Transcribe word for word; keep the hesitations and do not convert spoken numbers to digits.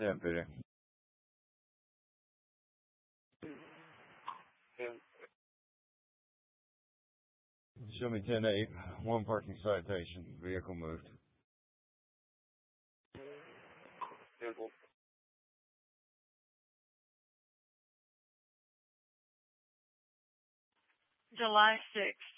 Deputy. Show me ten eight. One parking citation. Vehicle moved. July sixth.